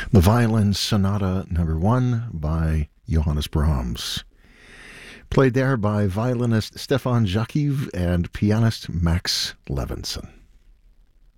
The Violin Sonata Number 1 by Johannes Brahms. Played there by violinist Stefan Jakiv and pianist Max Levinson.